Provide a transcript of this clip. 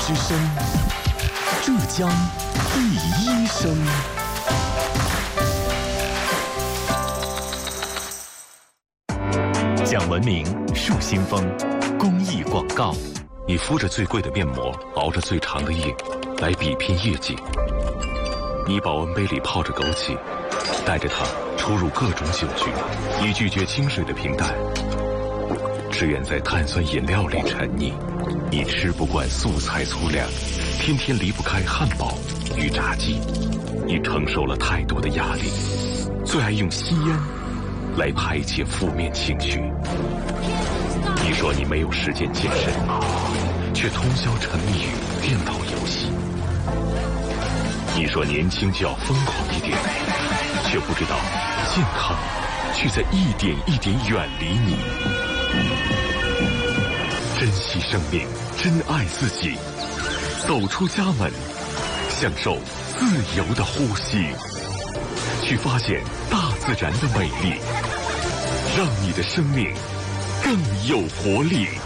之声，浙江第一声。讲文明树新风，公益广告。 你敷着最贵的面膜，熬着最长的夜，来比拼业绩。你保温杯里泡着枸杞，带着它出入各种酒局，以拒绝清水的平淡。只愿在碳酸饮料里沉溺。你吃不惯素菜粗粮，天天离不开汉堡与炸鸡。你承受了太多的压力，最爱用吸烟来排解负面情绪。你说你没有时间健身，却通宵沉迷于电脑游戏。你说年轻就要疯狂一点，却不知道健康却在一点一点远离你。珍惜生命，珍爱自己，走出家门，享受自由的呼吸，去发现大自然的美丽，让你的生命更有活力。